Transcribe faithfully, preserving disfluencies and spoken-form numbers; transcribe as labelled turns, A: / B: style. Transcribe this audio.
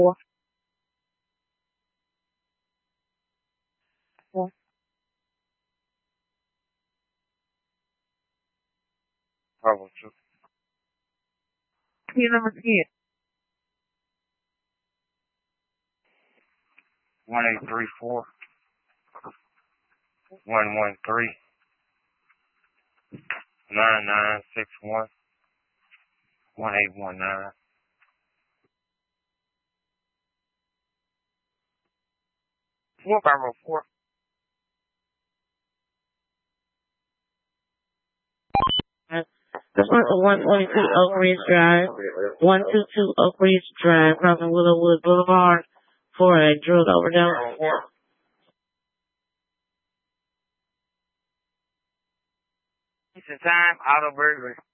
A: four, four,
B: Bravo two.
A: key number ten,
B: One eight three four. One one three. Nine nine six one. One eight one nine.
A: four, Bravo four. This one is one twenty-two Oak Ridge Drive, one twenty-two Oak Ridge Drive, crossing Willowwood Boulevard for a drug overdose.
B: Decent time, auto burglary.